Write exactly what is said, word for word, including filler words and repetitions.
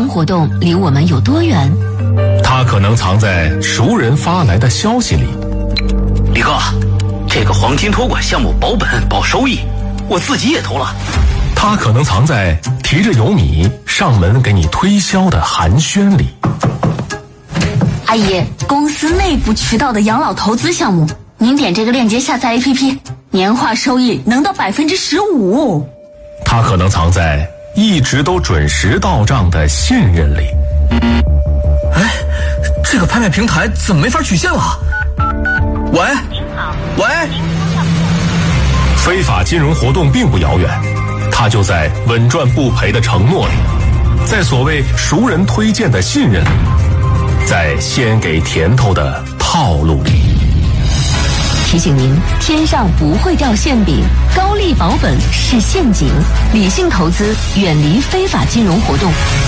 活动离我们有多远？ 它可能藏在熟人发来的消息里。 李哥，这个黄金托管项目保本保收益，我自己也投了。 它可能藏在提着油米上门给你推销的寒暄里。 阿姨，公司内部渠道的养老投资项目，您点这个链接下载 A P P， 年化收益能到百分之十五。 它可能藏在一直都准时到账的信任里。 哎，这个拍卖平台怎么没法取现了？喂， 您好， 喂， 非法金融活动并不遥远，它就在稳赚不赔的承诺里，在所谓熟人推荐的信任里，在先给甜头的套路里。 提醒您，天上不会掉馅饼，高利保本是陷阱，理性投资，远离非法金融活动。